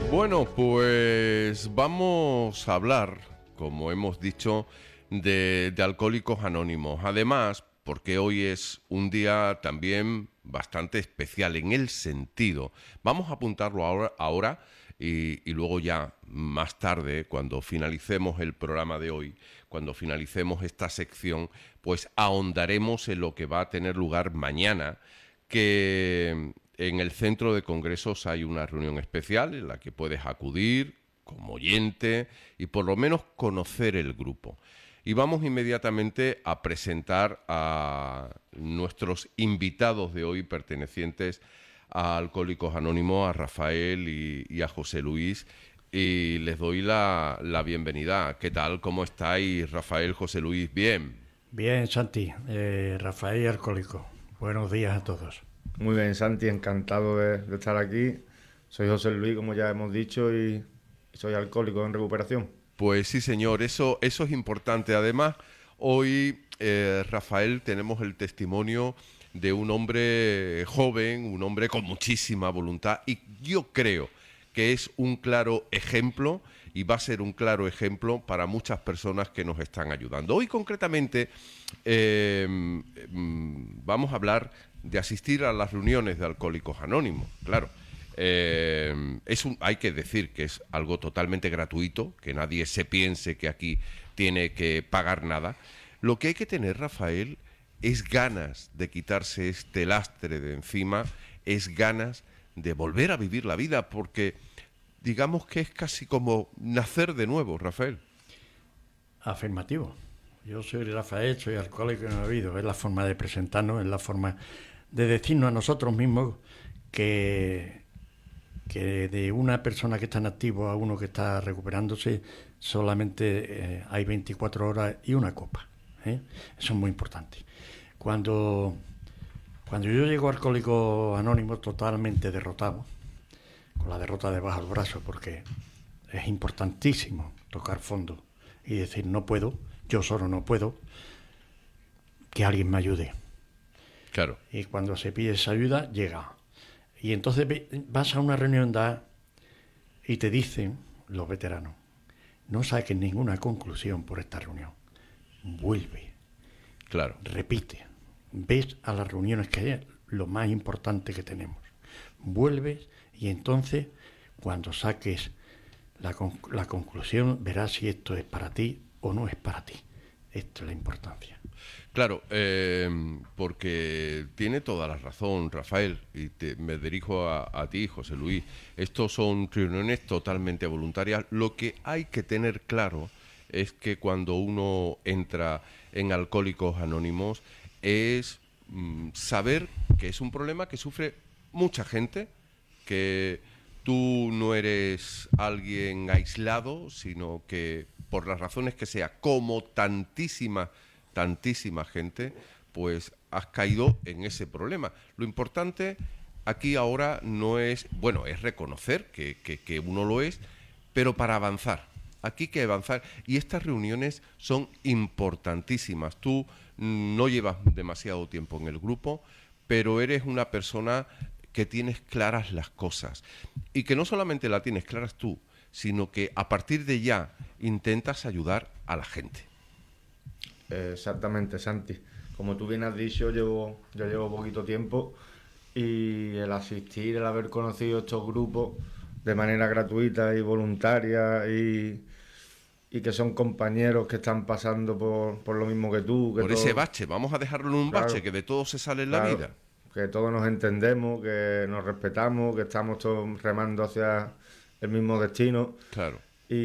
Bueno, pues vamos a hablar, como hemos dicho, de Alcohólicos Anónimos. Además, porque hoy es un día también bastante especial en el sentido. Vamos a apuntarlo ahora y luego ya más tarde, cuando finalicemos el programa de hoy, cuando finalicemos esta sección, pues ahondaremos en lo que va a tener lugar mañana, que en el centro de congresos hay una reunión especial en la que puedes acudir como oyente y por lo menos conocer el grupo. Y vamos inmediatamente a presentar a nuestros invitados de hoy pertenecientes a Alcohólicos Anónimos, a Rafael y a José Luis, y les doy la bienvenida. ¿Qué tal? ¿Cómo estáis, Rafael, José Luis? ¿Bien? Bien, Santi. Rafael y Alcohólico. Buenos días a todos. Muy bien, Santi, encantado de estar aquí. Soy José Luis, como ya hemos dicho, y soy alcohólico en recuperación. Pues sí, señor, eso es importante. Además, hoy, Rafael, tenemos el testimonio de un hombre joven, un hombre con muchísima voluntad, y yo creo que es un claro ejemplo y va a ser un claro ejemplo para muchas personas que nos están ayudando. Hoy, concretamente, vamos a hablar de asistir a las reuniones de Alcohólicos Anónimos, claro. Hay que decir que es algo totalmente gratuito, que nadie se piense que aquí tiene que pagar nada. Lo que hay que tener, Rafael, es ganas de quitarse este lastre de encima, es ganas de volver a vivir la vida, porque digamos que es casi como nacer de nuevo, Rafael. Afirmativo. Yo soy Rafael, soy alcohólico y no he bebido. Es la forma de presentarnos, es la forma de decirnos a nosotros mismos que de una persona que está en activo a uno que está recuperándose solamente hay 24 horas y una copa. Eso es muy importante. Cuando yo llego a Alcohólicos Anónimos totalmente derrotado, con la derrota debajo del brazo, porque es importantísimo tocar fondo y decir no puedo, yo solo no puedo, que alguien me ayude. Claro. Y cuando se pide esa ayuda, llega. Y entonces vas a una reunión y te dicen los veteranos, no saques ninguna conclusión por esta reunión. Vuelve. Claro. Repite. Ves a las reuniones que es lo más importante que tenemos. Vuelves y entonces, cuando saques la conclusión, verás si esto es para ti o no es para ti. Esto es la importancia. Claro, porque tiene toda la razón, Rafael, y me dirijo a ti, José Luis. Estos son reuniones totalmente voluntarias. Lo que hay que tener claro es que cuando uno entra en Alcohólicos Anónimos es saber que es un problema que sufre mucha gente, que tú no eres alguien aislado, sino que por las razones que sea, como tantísima gente, pues has caído en ese problema. Lo importante aquí ahora no es, bueno, es reconocer que uno lo es, pero para avanzar. Aquí hay que avanzar y estas reuniones son importantísimas. Tú no llevas demasiado tiempo en el grupo, pero eres una persona que tienes claras las cosas y que no solamente la tienes claras tú, sino que a partir de ya intentas ayudar a la gente. Exactamente, Santi. Como tú bien has dicho, yo llevo poquito tiempo y el asistir, el haber conocido estos grupos de manera gratuita y voluntaria y que son compañeros que están pasando por lo mismo que tú. Por ese bache, vamos a dejarlo en un bache, que de todo se sale en la vida. Que todos nos entendemos, que nos respetamos, que estamos todos remando hacia el mismo destino. Claro.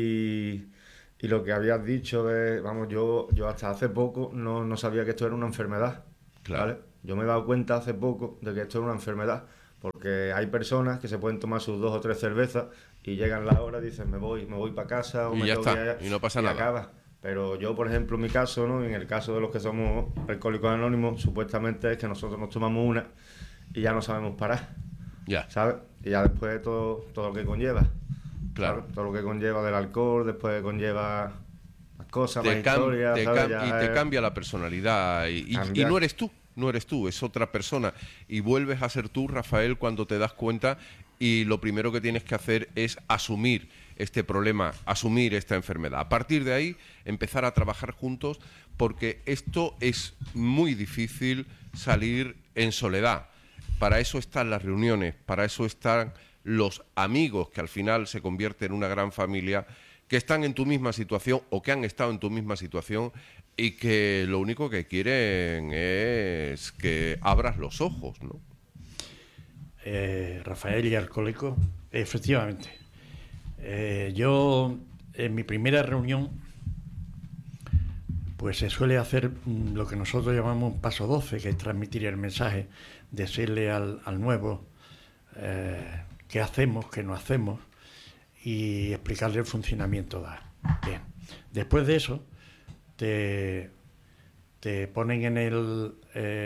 Y lo que habías dicho de, vamos, yo hasta hace poco no sabía que esto era una enfermedad. Claro. ¿Vale? Yo me he dado cuenta hace poco de que esto era una enfermedad, porque hay personas que se pueden tomar sus 2 o 3 cervezas y llegan la hora y dicen me voy para casa o y me ya tengo está, que ir allá, y no pasa y nada. acaba. Pero yo, por ejemplo, en mi caso, ¿no? En el caso de los que somos alcohólicos anónimos, supuestamente es que nosotros nos tomamos una y ya no sabemos parar. Ya. ¿Sabes? Y ya después todo lo que conlleva. Claro. ¿Sabes? Todo lo que conlleva del alcohol, después conlleva más cosas, más Te historias, te cambia la personalidad y no eres tú, es otra persona y vuelves a ser tú, Rafael, cuando te das cuenta y lo primero que tienes que hacer es asumir este problema, asumir esta enfermedad. A partir de ahí, empezar a trabajar juntos, porque esto es muy difícil salir en soledad. Para eso están las reuniones, para eso están los amigos, que al final se convierten en una gran familia, que están en tu misma situación o que han estado en tu misma situación y que lo único que quieren es que abras los ojos, ¿no? Rafael y alcohólico, efectivamente. Yo, en mi primera reunión, pues se suele hacer lo que nosotros llamamos un paso 12, que es transmitir el mensaje, decirle al nuevo qué hacemos, qué no hacemos, y explicarle el funcionamiento de. Bien. Después de eso, te ponen en el...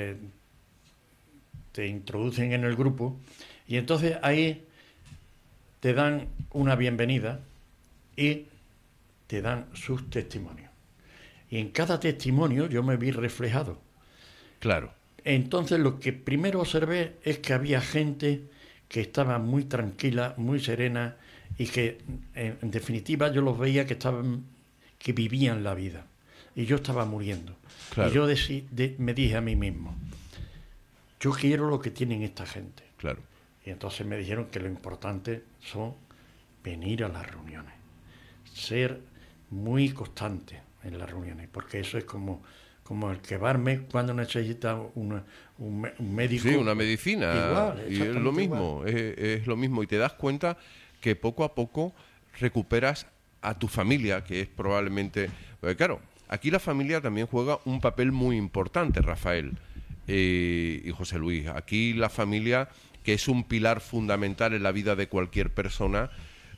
te introducen en el grupo, y entonces ahí te dan una bienvenida y te dan sus testimonios. Y en cada testimonio yo me vi reflejado. Claro. Entonces lo que primero observé es que había gente que estaba muy tranquila, muy serena, y que en definitiva yo los veía que vivían la vida. Y yo estaba muriendo. Claro. Y yo me dije a mí mismo, yo quiero lo que tienen esta gente. Claro. Y entonces me dijeron que lo importante son venir a las reuniones, ser muy constante en las reuniones, porque eso es como el quedarme cuando necesita un médico. Sí, una medicina. Igual, y es lo mismo, es lo mismo. Y te das cuenta que poco a poco recuperas a tu familia, que es probablemente... Porque claro, aquí la familia también juega un papel muy importante, Rafael y José Luis. Aquí la familia, que es un pilar fundamental en la vida de cualquier persona,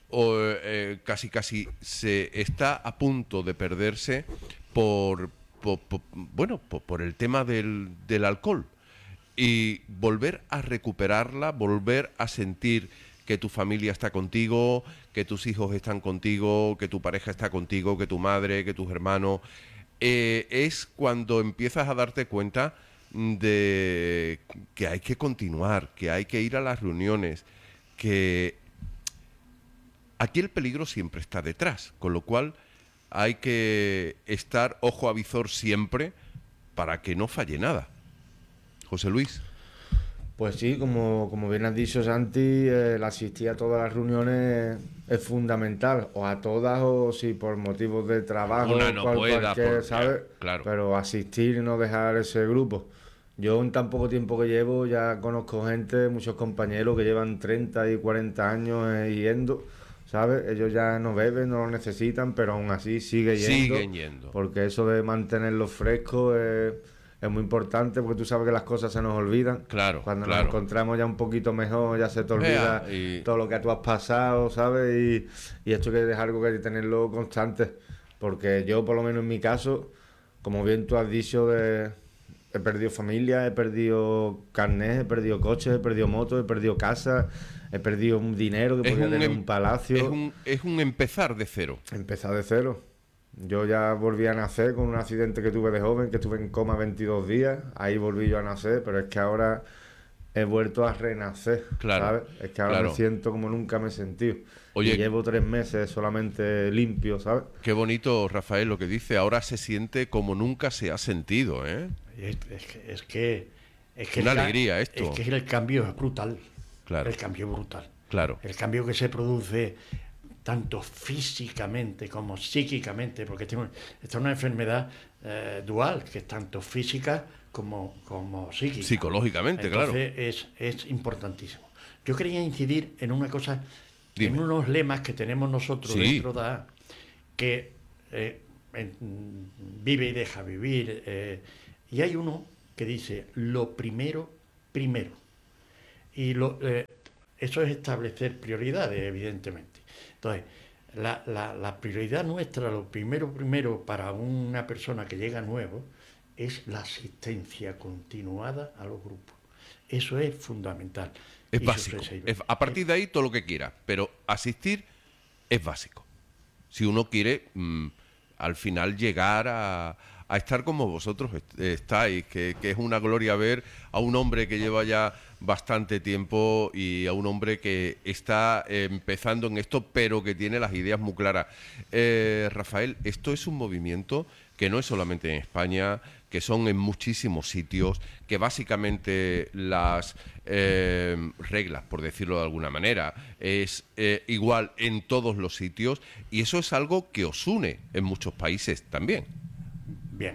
casi se está a punto de perderse por el tema del alcohol, y volver a recuperarla, volver a sentir que tu familia está contigo, que tus hijos están contigo, que tu pareja está contigo, que tu madre, que tus hermanos, es cuando empiezas a darte cuenta de que hay que continuar, que hay que ir a las reuniones, que aquí el peligro siempre está detrás, con lo cual hay que estar ojo a visor siempre para que no falle nada. José Luis. Pues sí, como bien has dicho, Santi, el asistir a todas las reuniones es fundamental, o a todas, o si por motivos de trabajo, una no pueda, ¿sabes? Claro. Pero asistir y no dejar ese grupo. Yo en tan poco tiempo que llevo ya conozco gente, muchos compañeros que llevan 30 y 40 años yendo, ¿sabes? Ellos ya no beben, no lo necesitan, pero aún así siguen yendo. Porque eso de mantenerlo fresco es muy importante, porque tú sabes que las cosas se nos olvidan. Claro. Cuando nos encontramos ya un poquito mejor, ya se te olvida todo lo que tú has pasado, ¿sabes? Y esto que es algo que hay que tenerlo constante. Porque yo, por lo menos en mi caso, como bien tú has dicho, he perdido familia, he perdido carnet, he perdido coches, he perdido motos, he perdido casa, he perdido un dinero que podía tener un palacio. Es un empezar de cero. Empezar de cero. Yo ya volví a nacer con un accidente que tuve de joven, que estuve en coma 22 días. Ahí volví yo a nacer, pero es que ahora he vuelto a renacer, claro, ¿sabes? Es que ahora me siento como nunca me he sentido. Oye, y llevo 3 meses solamente limpio, ¿sabes? Qué bonito, Rafael, lo que dice. Ahora se siente como nunca se ha sentido, ¿eh? Es que una alegría esto. Es que el cambio es brutal. Claro. El cambio es brutal. Claro. El cambio que se produce tanto físicamente como psíquicamente, porque esta es una enfermedad dual, que es tanto física como psíquica. Psicológicamente. Entonces, claro. Es importantísimo. Yo quería incidir en una cosa, Dime. en unos lemas que tenemos nosotros dentro de A, que vive y deja vivir, y hay uno que dice lo primero. Y eso es establecer prioridades, evidentemente. Entonces, la prioridad nuestra, lo primero para una persona que llega nuevo, es la asistencia continuada a los grupos. Eso es fundamental. Es básico. A partir de ahí todo lo que quiera, pero asistir es básico. Si uno quiere al final llegar a a estar como vosotros estáis, que es una gloria ver a un hombre que lleva ya bastante tiempo y a un hombre que está empezando en esto, pero que tiene las ideas muy claras. Rafael, esto es un movimiento que no es solamente en España, que son en muchísimos sitios, que básicamente las reglas, por decirlo de alguna manera, es igual en todos los sitios, y eso es algo que os une en muchos países también. Bien.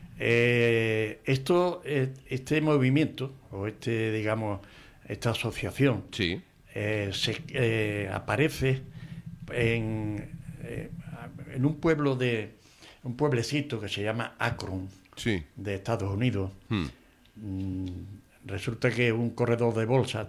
Este movimiento, o digamos, esta asociación, Sí. aparece en un pueblecito que se llama Akron, Sí. de Estados Unidos. Resulta que un corredor de bolsa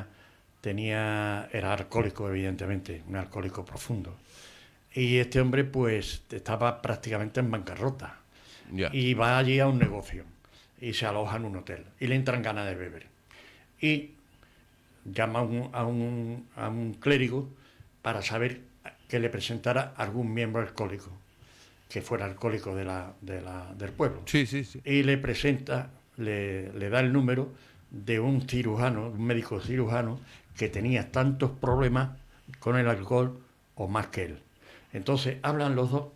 era alcohólico, evidentemente, un alcohólico profundo. Y este hombre, pues, estaba prácticamente en bancarrota. Ya. Y va allí a un negocio y se aloja en un hotel y le entran ganas de beber. Y llama a un clérigo para saber que le presentara algún miembro alcohólico, que fuera alcohólico del pueblo. Sí, sí, sí. Y le presenta, le da el número de un cirujano, un médico cirujano, que tenía tantos problemas con el alcohol o más que él. Entonces hablan los dos,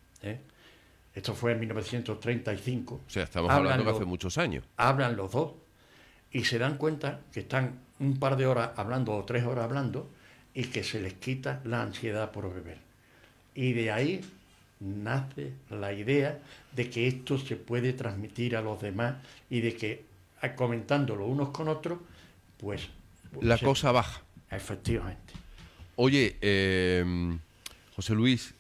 esto fue en 1935. O sea, estamos hablando de hace muchos años. Hablan los dos y se dan cuenta que están un par de horas hablando o 3 horas hablando y que se les quita la ansiedad por beber. Y de ahí nace la idea de que esto se puede transmitir a los demás y de que, comentándolo unos con otros, pues... La cosa baja. Efectivamente. Oye, José Luis,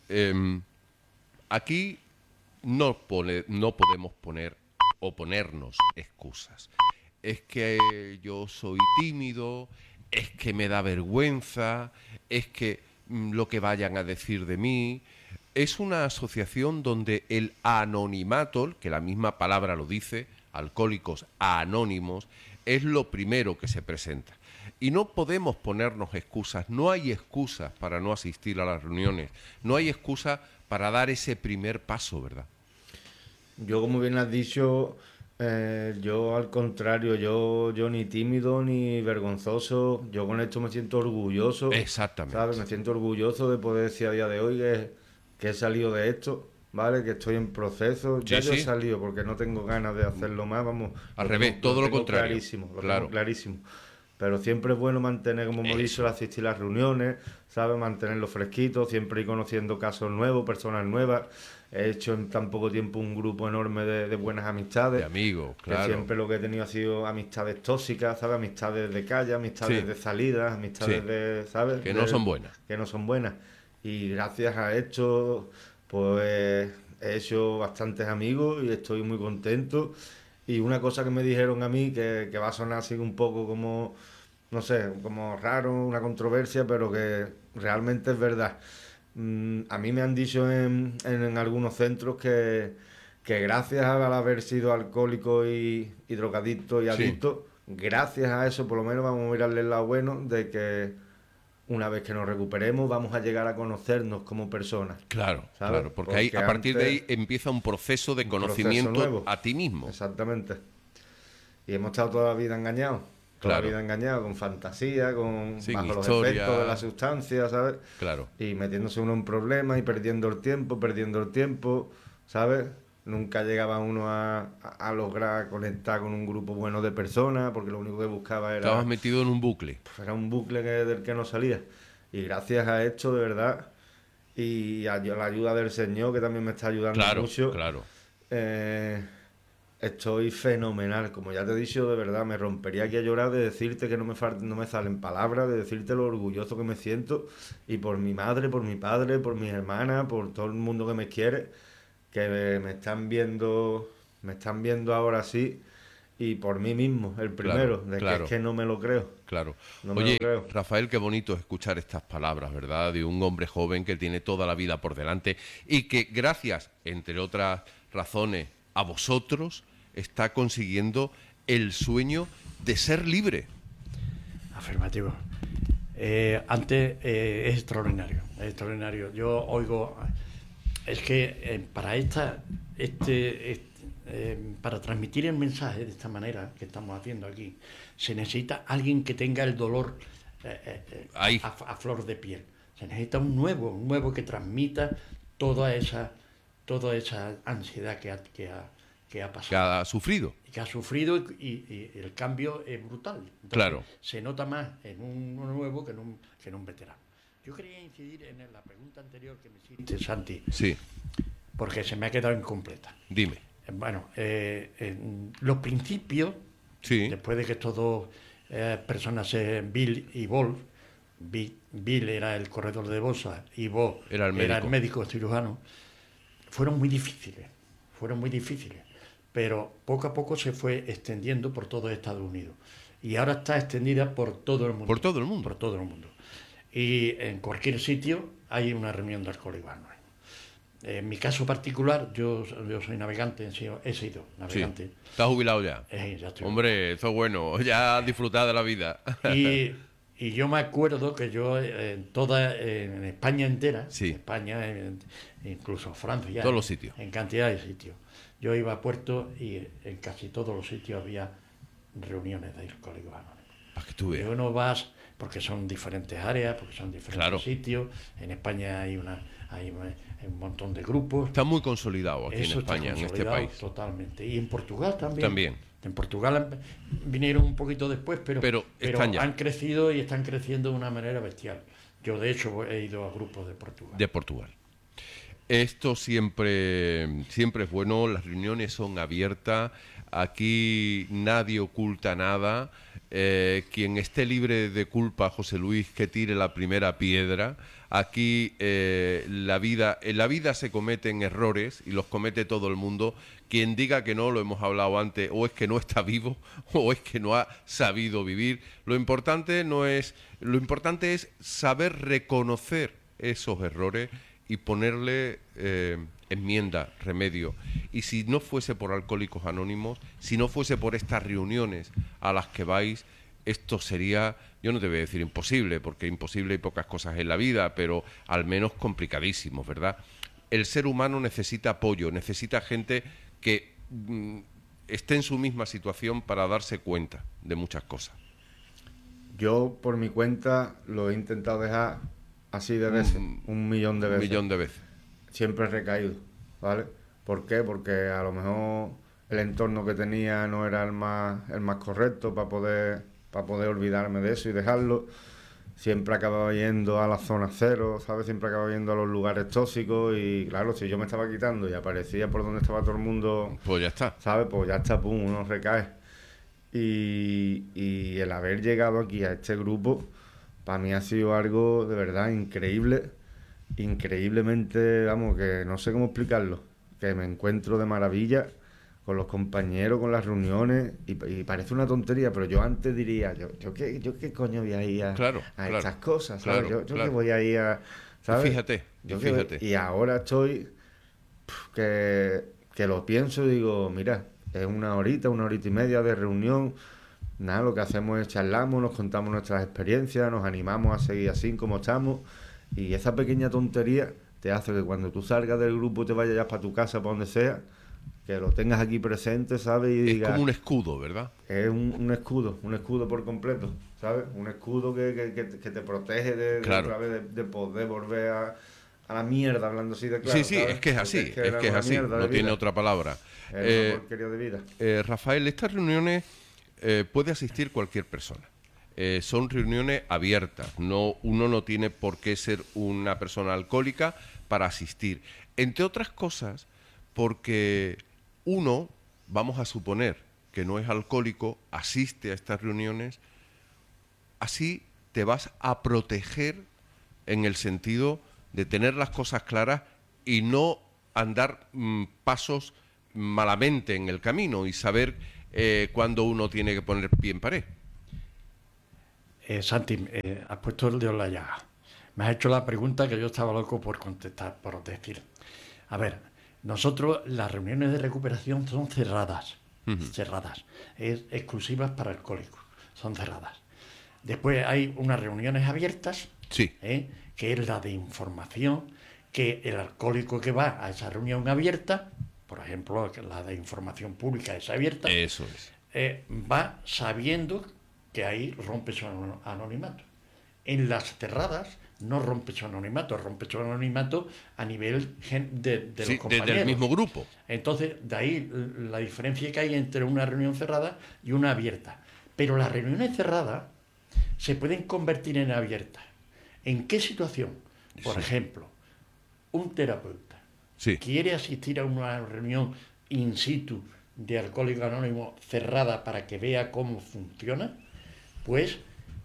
aquí no podemos ponernos excusas. Es que yo soy tímido, es que me da vergüenza, es que lo que vayan a decir de mí. Es una asociación donde el anonimato, que la misma palabra lo dice, Alcohólicos Anónimos, es lo primero que se presenta. Y no podemos ponernos excusas, no hay excusas para no asistir a las reuniones, no hay excusa para dar ese primer paso, ¿verdad? Yo, como bien has dicho, yo al contrario, yo ni tímido ni vergonzoso, yo con esto me siento orgulloso. Exactamente. ¿Sabes? Me siento orgulloso de poder decir a día de hoy que he salido de esto, ¿vale? Que estoy en proceso. Sí, ya yo he sí. salido porque no tengo ganas de hacerlo más, vamos. Al revés, todo lo contrario. Clarísimo, lo Claro. tengo clarísimo. Pero siempre es bueno mantener, como hemos dicho, asistir a las reuniones, ¿sabes? Mantenerlo fresquito, siempre ir conociendo casos nuevos, personas nuevas. He hecho en tan poco tiempo un grupo enorme de buenas amistades. De amigos, claro. Que siempre lo que he tenido ha sido amistades tóxicas, ¿sabes? Amistades de calle, amistades Sí. de salidas, amistades Sí. de, ¿sabes? Que no son buenas. Que no son buenas. Y gracias a esto, pues he hecho bastantes amigos y estoy muy contento. Y una cosa que me dijeron a mí, que va a sonar así un poco como, no sé, como raro, una controversia, pero que realmente es verdad. A mí me han dicho en algunos centros que gracias al haber sido alcohólico y drogadicto y Sí. adicto, gracias a eso por lo menos vamos a mirarle el lado bueno de que una vez que nos recuperemos vamos a llegar a conocernos como personas. Claro, ¿sabes? claro, porque ahí, a partir de ahí empieza un proceso de conocimiento nuevo. a ti mismo. Exactamente. Y hemos estado toda la vida engañados. Toda Claro. la vida engañados, con fantasía, Sin bajo los historia. efectos de la sustancia, ¿sabes? Claro. Y metiéndose uno en problemas y perdiendo el tiempo, ¿sabes? Nunca llegaba uno a lograr conectar con un grupo bueno de personas, porque lo único que buscaba Estabas metido en un bucle. era un bucle del que no salía. Y gracias a esto, de verdad, y a la ayuda del Señor, que también me está ayudando Claro, mucho, claro. estoy fenomenal. Como ya te he dicho, de verdad, me rompería aquí a llorar de decirte que no me salen palabras, de decirte lo orgulloso que me siento. Y por mi madre, por mi padre, por mis hermanas, por todo el mundo que me quiere, que me están viendo ahora sí. Y por mí mismo, el primero, Claro, de claro. que es que no me lo creo. Claro. No me Oye, lo creo. Rafael, qué bonito escuchar estas palabras, ¿verdad? De un hombre joven que tiene toda la vida por delante y que gracias, entre otras razones, a vosotros, está consiguiendo el sueño de ser libre. Afirmativo. Antes es extraordinario, es extraordinario. Yo oigo, es que para para transmitir el mensaje de esta manera que estamos haciendo aquí, se necesita alguien que tenga el dolor a flor de piel. Se necesita un nuevo que transmita toda esa ansiedad que ha pasado. Que ha sufrido. Que ha sufrido y el cambio es brutal. Entonces, claro. Se nota más en uno nuevo que en un veterano. Yo quería incidir en la pregunta anterior que me hiciste, Santi. Sí. Porque se me ha quedado incompleta. Dime. Bueno, los principios, sí. Después de que estos dos personas, Bill y Wolf, Bill era el corredor de bolsa y Wolf era el médico cirujano, fueron muy difíciles, pero poco a poco se fue extendiendo por todo Estados Unidos y ahora está extendida por todo el mundo. Por todo el mundo. Por todo el mundo. Y en cualquier sitio hay una reunión de Alcohólicos Anónimos. En mi caso particular, yo soy navegante, he sido navegante. Sí. ¿Estás jubilado ya? Ya estoy. Hombre, eso es bueno, ya has disfrutado de la vida. Y yo me acuerdo que yo en España entera, sí. España, incluso Francia, todos los sitios. En cantidad de sitios. Yo iba a puertos y en casi todos los sitios había reuniones de Alcohólicos Anónimos. Para que tú veas. Y uno vas, porque son diferentes áreas, porque son diferentes sitios. En España hay un montón de grupos. Está muy consolidado aquí en España, en este país. Totalmente. Y en Portugal también. También. En Portugal vinieron un poquito después, pero han crecido y están creciendo de una manera bestial. Yo, de hecho, he ido a grupos de Portugal. De Portugal. Esto siempre es bueno, las reuniones son abiertas, aquí nadie oculta nada. Quien esté libre de culpa, José Luis, que tire la primera piedra. Aquí en la vida se cometen errores y los comete todo el mundo. Quien diga que no, lo hemos hablado antes, o es que no está vivo o es que no ha sabido vivir. Lo importante es saber reconocer esos errores y ponerle enmienda, remedio. Y si no fuese por Alcohólicos Anónimos, si no fuese por estas reuniones a las que vais, esto sería, yo no te voy a decir imposible, porque imposible hay pocas cosas en la vida, pero al menos complicadísimo, ¿verdad? El ser humano necesita apoyo, necesita gente que esté en su misma situación para darse cuenta de muchas cosas. Yo, por mi cuenta, lo he intentado dejar así de veces, 1.000.000 de veces. 1.000.000 de veces. Siempre he recaído, ¿vale? ¿Por qué? Porque a lo mejor el entorno que tenía no era el más correcto para poder olvidarme de eso y dejarlo. Siempre acababa yendo a la zona cero, ¿sabes? Siempre acababa yendo a los lugares tóxicos y, claro, si yo me estaba quitando y aparecía por donde estaba todo el mundo... Pues ya está. ¿Sabes? Pues ya está, pum, uno recae. Y el haber llegado aquí a este grupo, para mí ha sido algo de verdad increíble. Increíblemente, vamos, que no sé cómo explicarlo. Que me encuentro de maravilla con los compañeros, con las reuniones, y parece una tontería, pero yo antes diría, yo qué coño voy a ir a estas cosas, ¿sabes? Yo que voy a ir a... ¿sabes? Fíjate. Y ahora estoy que lo pienso y digo, mira, es una horita y media de reunión, nada, lo que hacemos es charlamos, nos contamos nuestras experiencias, nos animamos a seguir así como estamos, y esa pequeña tontería te hace que cuando tú salgas del grupo te vayas ya para tu casa, para donde sea, que lo tengas aquí presente, ¿sabes? Y digas, es como un escudo, ¿verdad? Es un escudo por completo, ¿sabes? Un escudo que te protege de poder volver a la mierda, hablando así de claro. Sí, ¿sabes? Es que es así, es que es así, no tiene otra palabra. Es una porquería de vida. Rafael, estas reuniones puede asistir cualquier persona. Son reuniones abiertas, uno no tiene por qué ser una persona alcohólica para asistir. Entre otras cosas, porque uno, vamos a suponer que no es alcohólico, asiste a estas reuniones, así te vas a proteger en el sentido de tener las cosas claras y no andar pasos malamente en el camino y saber cuándo uno tiene que poner pie en pared. Santi, has puesto el dedo en la llaga. Me has hecho la pregunta que yo estaba loco por contestar, por decir. A ver, nosotros las reuniones de recuperación son cerradas, cerradas, exclusivas para alcohólicos, son cerradas. Después hay unas reuniones abiertas, sí, que es la de información, que el alcohólico que va a esa reunión abierta, por ejemplo, que la de información pública es abierta, Eso es. va sabiendo que ahí rompe su anonimato. En las cerradas no rompe su anonimato a nivel de los compañeros. Desde el mismo grupo. Entonces, de ahí la diferencia que hay entre una reunión cerrada y una abierta. Pero las reuniones cerradas se pueden convertir en abiertas. ¿En qué situación? Por ejemplo, un terapeuta quiere asistir a una reunión in situ de Alcohólicos Anónimos cerrada para que vea cómo funciona, pues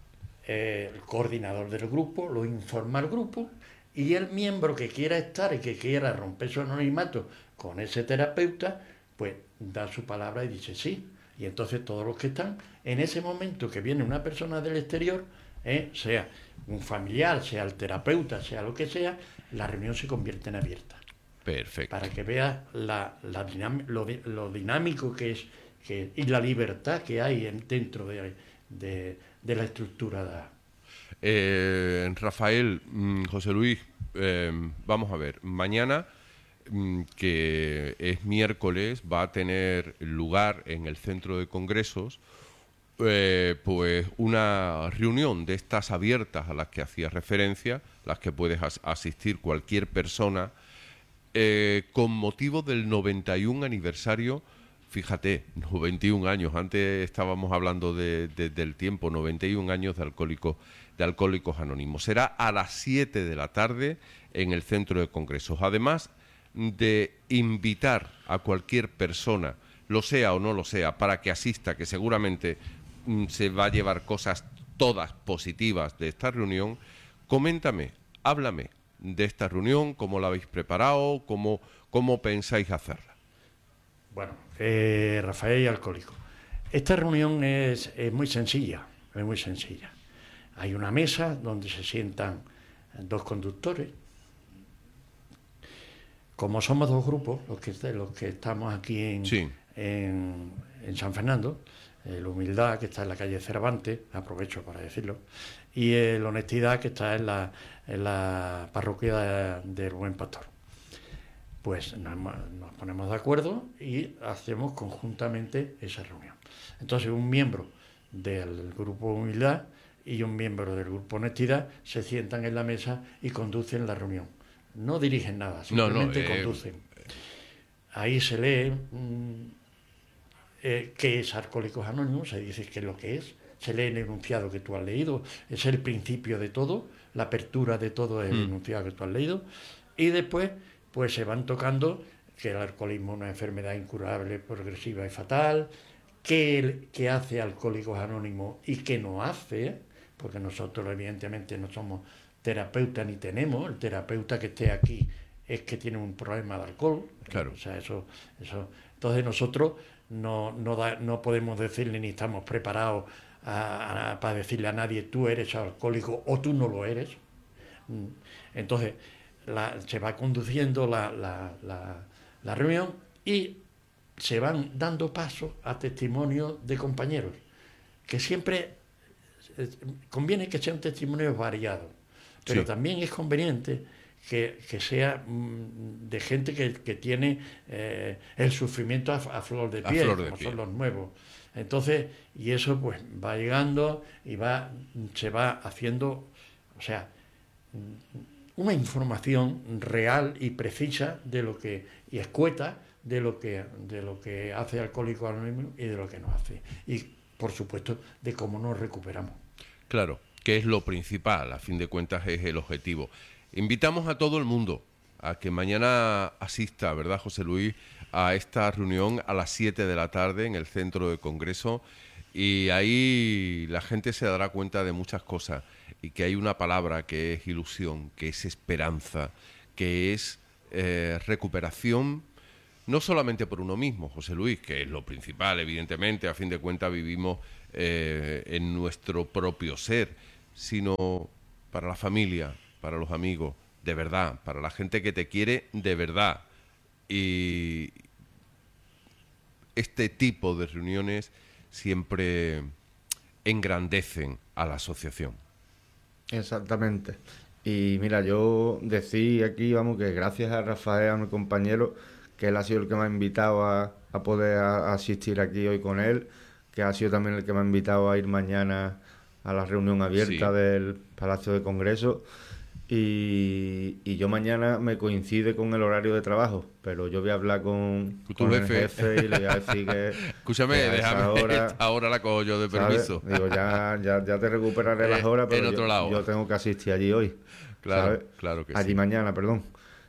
el coordinador del grupo lo informa al grupo y el miembro que quiera estar y que quiera romper su anonimato con ese terapeuta, pues da su palabra y dice sí. Y entonces todos los que están, en ese momento que viene una persona del exterior, sea un familiar, sea el terapeuta, sea lo que sea, la reunión se convierte en abierta. Perfecto. Para que veas lo dinámico que es y la libertad que hay dentro de la estructura. Rafael, José Luis, vamos a ver, mañana, que es miércoles, va a tener lugar en el Centro de Congresos pues una reunión de estas abiertas a las que hacía referencia, las que puedes asistir cualquier persona, con motivo del 91 aniversario. Fíjate, 91 años, antes estábamos hablando del tiempo, 91 años de Alcohólicos Anónimos. Será a las 7 de la tarde en el Centro de Congresos. Además de invitar a cualquier persona, lo sea o no lo sea, para que asista, que seguramente se va a llevar cosas todas positivas de esta reunión, coméntame, háblame de esta reunión, cómo la habéis preparado, cómo pensáis hacerla. Bueno, Rafael y Alcohólico. Esta reunión es muy sencilla, Hay una mesa donde se sientan dos conductores. Como somos dos grupos, los que estamos aquí en San Fernando, la Humildad, que está en la calle Cervantes, aprovecho para decirlo, y la Honestidad, que está en la parroquia del Buen Pastor. Pues nos ponemos de acuerdo y hacemos conjuntamente esa reunión. Entonces, un miembro del grupo Humildad y un miembro del grupo Honestidad se sientan en la mesa y conducen la reunión. No dirigen nada, simplemente conducen. Ahí se lee qué es Alcohólicos Anónimos, se dice qué es lo que es, se lee el enunciado que tú has leído, es el principio de todo, la apertura de todo es el enunciado que tú has leído, y después pues se van tocando que el alcoholismo es una enfermedad incurable, progresiva y fatal, qué hace Alcohólicos Anónimos y qué no hace, porque nosotros evidentemente no somos terapeutas ni tenemos, el terapeuta que esté aquí es que tiene un problema de alcohol. Claro. O sea, eso. Entonces nosotros no podemos decirle ni estamos preparados para decirle a nadie tú eres alcohólico o tú no lo eres. Entonces se va conduciendo la reunión y se van dando paso a testimonios de compañeros, que siempre conviene que sean testimonios variados, pero también es conveniente que sea de gente que tiene el sufrimiento a flor de piel, como son los nuevos. Entonces, y eso pues va llegando y se va haciendo, o sea, una información real y precisa y escueta de lo que hace Alcohólicos Anónimos y de lo que no hace. Y, por supuesto, de cómo nos recuperamos. Claro, que es lo principal, a fin de cuentas es el objetivo. Invitamos a todo el mundo a que mañana asista, ¿verdad, José Luis?, a esta reunión a las 7 de la tarde en el Centro de Congreso, y ahí la gente se dará cuenta de muchas cosas, y que hay una palabra que es ilusión, que es esperanza, que es recuperación, no solamente por uno mismo, José Luis, que es lo principal, evidentemente, a fin de cuentas vivimos en nuestro propio ser, sino para la familia, para los amigos, de verdad, para la gente que te quiere de verdad. Y este tipo de reuniones siempre engrandecen a la asociación. Exactamente. Y mira, yo decía aquí, vamos, que gracias a Rafael, a mi compañero, que él ha sido el que me ha invitado a poder asistir aquí hoy con él, que ha sido también el que me ha invitado a ir mañana a la reunión abierta del Palacio de Congreso. Y yo mañana me coincide con el horario de trabajo, pero yo voy a hablar con el jefe y le voy a decir que... Escúchame, que déjame, ahora la cojo yo de permiso. ¿Sabes? Digo, ya te recuperaré las horas, pero yo tengo que asistir allí hoy. Claro, ¿sabes? Claro que allí sí. Mañana, perdón.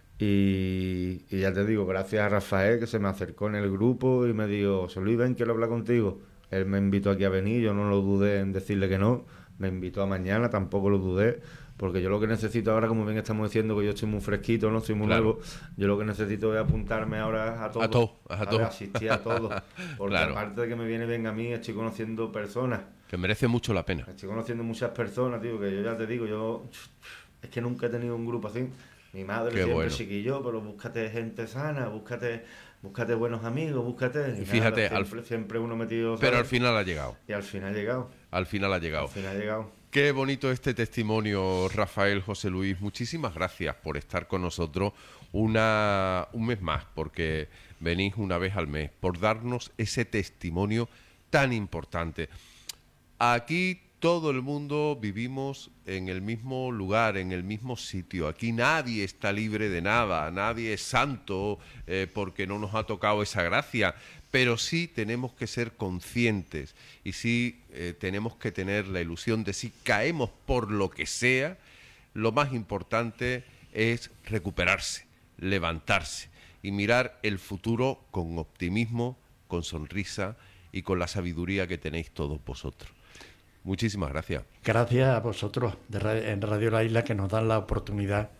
Y ya te digo, gracias a Rafael, que se me acercó en el grupo y me dijo, José Luis, ven, quiero hablar contigo. Él me invitó aquí a venir, yo no lo dudé en decirle que no. Me invitó a mañana, tampoco lo dudé. Porque yo lo que necesito ahora, como bien estamos diciendo, que yo estoy muy fresquito, no soy muy nuevo, yo lo que necesito es apuntarme ahora a todo. Asistir a todo. Porque aparte de que me viene bien a mí, estoy conociendo personas. Que merece mucho la pena. Estoy conociendo muchas personas, tío, que yo ya te digo, es que nunca he tenido un grupo así. Mi madre siempre chiquillo, pero búscate gente sana, búscate buenos amigos, búscate. Y fíjate, siempre uno metido. Pero al final ha llegado. Y al final ha llegado. Al final ha llegado. Qué bonito este testimonio, Rafael, José Luis. Muchísimas gracias por estar con nosotros un mes más, porque venís una vez al mes, por darnos ese testimonio tan importante. Aquí todo el mundo vivimos en el mismo lugar, en el mismo sitio. Aquí nadie está libre de nada, nadie es santo porque no nos ha tocado esa gracia. Pero sí tenemos que ser conscientes y sí tenemos que tener la ilusión de si caemos por lo que sea, lo más importante es recuperarse, levantarse y mirar el futuro con optimismo, con sonrisa y con la sabiduría que tenéis todos vosotros. Muchísimas gracias. Gracias a vosotros en Radio La Isla, que nos dan la oportunidad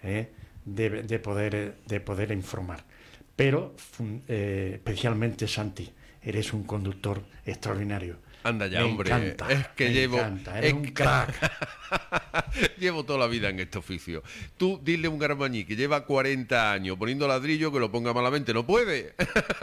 de poder informar. Pero especialmente, Santi, eres un conductor extraordinario. Anda ya, me hombre. Encanta, es que eres un crack. Llevo toda la vida en este oficio. Tú dile a un garbañí que lleva 40 años poniendo ladrillo que lo ponga malamente. No puede.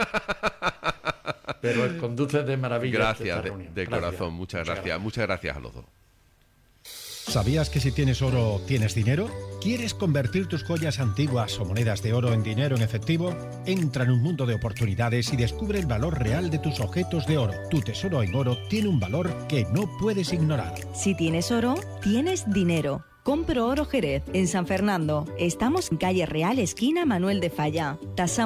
Pero el conduce de maravilla. Gracias, de corazón. Muchas gracias. Muchas gracias a los dos. ¿Sabías que si tienes oro, tienes dinero? ¿Quieres convertir tus joyas antiguas o monedas de oro en dinero en efectivo? Entra en un mundo de oportunidades y descubre el valor real de tus objetos de oro. Tu tesoro en oro tiene un valor que no puedes ignorar. Si tienes oro, tienes dinero. Compro Oro Jerez, en San Fernando. Estamos en calle Real, esquina Manuel de Falla. Tasamos